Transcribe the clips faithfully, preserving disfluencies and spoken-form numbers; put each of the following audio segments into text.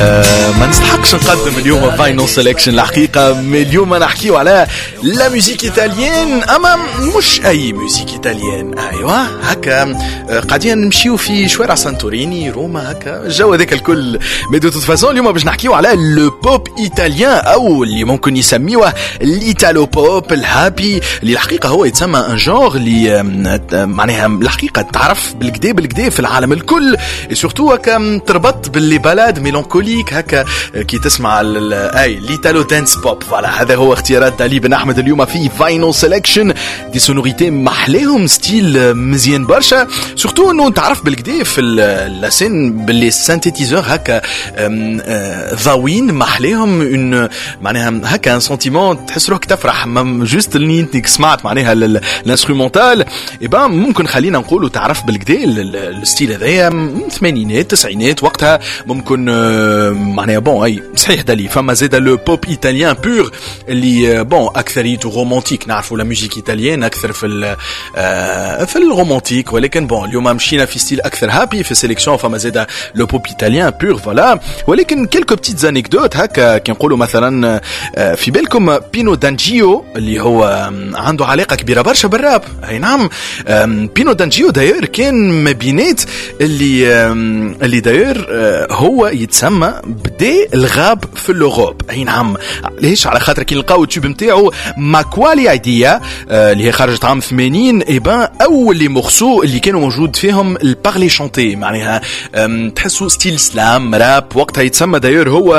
أه ما نستحقش نقدم اليوم فاينل سيلكشن الحقيقة. اليوم نحكيو على لا ميوزيك ايطاليان، اما مش اي ميوزيك ايطاليان. ايوه هكا أه قاعدين نمشيو في شوارع سانتوريني روما هكا الجو هذاك الكل. مي دو توت فاسون اليوم باش نحكيو على لو بوب ايطاليان، او اللي ممكن يسميوه الايطالو بوب الهابي، اللي الحقيقة هو يتسمى ان جونغ اللي معناها الحقيقة تعرف بالكدا بالكدا في العالم الكل، سورتو هكا تربط باللي بلاد ميلانكوليك هكا كي تسمع اي ليتالو دانس بوب. فوالا هذا هو اختيارات دالي بن احمد اليوم في فاينل سيلكشن. دي سونوريتي محليهم ستيل مزيان برشا، سورتو انه تعرف بالكدا في اللاسين باللي سانتيتيزور هكا ضاوين محليهم اون معناها هكا ان سنتيمون تحس روحك تفرح جوست اللي انت سمعت معناها الانسترومونتال. ايبا ممكن خلينا نقولوا تعرف بالكدا الستيل هذايا الثمانينات التسعينات وقتها ممكن معناها بون اي صحيح دالي فما زيد لو بوب ايطاليان بور اللي بون اكثريته رومانتيك. نعرفوا لا ميوزيك ايطاليان اكثر في في الرومانتيك، ولكن بون اليوم مشينا في ستيل اكثر هابي في السيليكسيون. فما زيد لو بوب ايطاليان بور فوالا. ولكن كيلكو بتيت انيكدوت هكا كي نقولوا مثلا في بالكم بينو دانجيو اللي هو عنده علاقه كبيره برشا بالراب. اي نعم بينو دانجيو داير كان ما بينات اللي اللي داير هو يتسمى بدا الغاب في اللوروب. اي نعم ليش؟ على خاطر كي نلقاو التوب نتاعو ماكوالي ايديا اللي هي خرجت عام ثمانين، ايبان اول لي مورسو اللي كانوا موجود فيهم البارلي شونتي معناها تحسوا ستيل سلام راب. وقتها يتسمى داير هو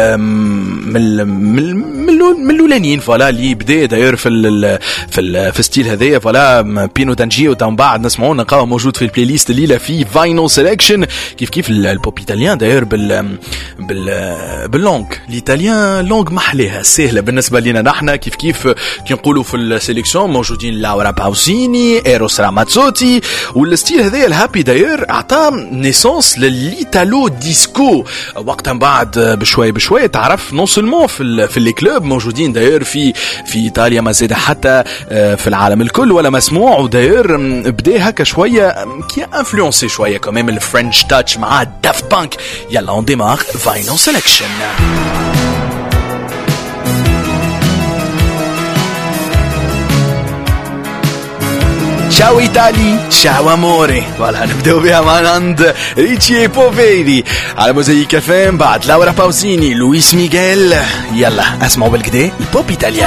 من من الاولانيين فوالا اللي بدا داير في ال في ال في ستيل هذايا فوالا بينو دانجيو. ومن بعد نسمعوا نلقاو موجود في البلاي ليست الليله في فاينل سيلكشن. كيف كيف البوب ايطاليان داير بال بال باللونغ الايطاليان لونغ محليها سهله بالنسبه لنا نحن. كيف كيف كي نقولوا في السيليكسيون موجودين لاورا باوسيني ايروس راماتسوتي، والستيل هذايا الهابي داير اعطى نيسونس للايطالو ديسكو. وقتها بعد بشوي بشوي تعرف نون سولمون في في لي كلوب موجودين داير في في ايطاليا ما زاد حتى في العالم الكل ولا مسموع. وداير بدا هكا شويه كي انفلونسي شويه كمان الفرنش تاتش مع دافت بانك. يلا اون ديمار فاينل سيلكشن. Ciao Italy, ciao amore. Voilà, نبدأ بها مع عند ريتشي بوفيري على موزايك اف ام. بعد لورا باوسيني لويس ميغيل. يلا اسمعوا بالكدا البوب ايطاليان.